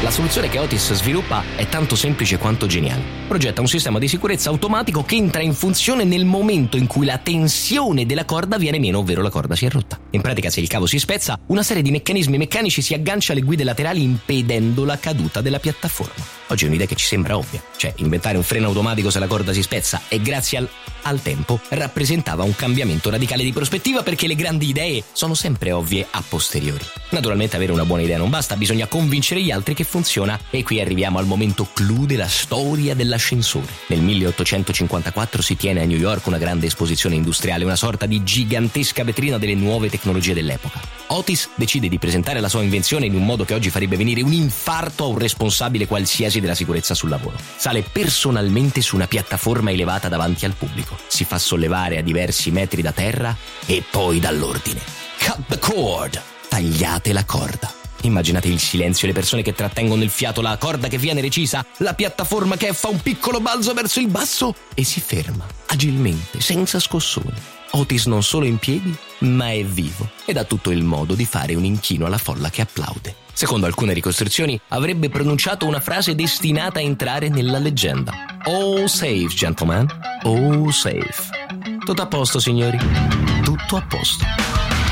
La soluzione che Otis sviluppa è tanto semplice quanto geniale. Progetta un sistema di sicurezza automatico che entra in funzione nel momento in cui la tensione della corda viene meno, ovvero la corda si è rotta. In pratica, se il cavo si spezza, una serie di meccanismi meccanici si aggancia alle guide laterali impedendo la caduta della piattaforma. Oggi è un'idea che ci sembra ovvia, cioè inventare un freno automatico se la corda si spezza, e grazie al tempo rappresentava un cambiamento radicale di prospettiva, perché le grandi idee sono sempre ovvie a posteriori. Naturalmente avere una buona idea non basta, bisogna convincere gli altri che funziona, e qui arriviamo al momento clou della storia dell'ascensore. Nel 1854 si tiene a New York una grande esposizione industriale, una sorta di gigantesca vetrina delle nuove tecnologie dell'epoca. Otis decide di presentare la sua invenzione in un modo che oggi farebbe venire un infarto a un responsabile qualsiasi della sicurezza sul lavoro. Sale personalmente su una piattaforma elevata davanti al pubblico, si fa sollevare a diversi metri da terra e poi dall'ordine: cut the cord, tagliate la corda. Immaginate il silenzio, le persone che trattengono il fiato, la corda che viene recisa, la piattaforma che fa un piccolo balzo verso il basso e si ferma agilmente, senza scossoni. Otis non solo è in piedi, ma è vivo ed ha tutto il modo di fare un inchino alla folla che applaude. Secondo alcune ricostruzioni avrebbe pronunciato una frase destinata a entrare nella leggenda: "All safe, gentlemen, all safe". Tutto a posto, signori, tutto a posto.